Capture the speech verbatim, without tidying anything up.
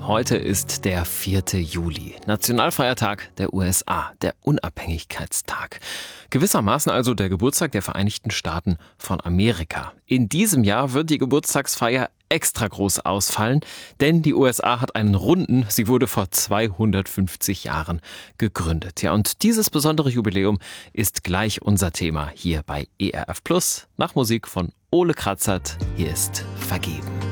Heute ist der vierte Juli, Nationalfeiertag der U S A, der Unabhängigkeitstag. Gewissermaßen also der Geburtstag der Vereinigten Staaten von Amerika. In diesem Jahr wird die Geburtstagsfeier extra groß ausfallen, denn die U S A hat einen Runden, sie wurde vor zweihundertfünfzig Jahren gegründet. Ja, und dieses besondere Jubiläum ist gleich unser Thema hier bei E R F Plus. Nach Musik von Ole Kratzert, hier ist Vergeben.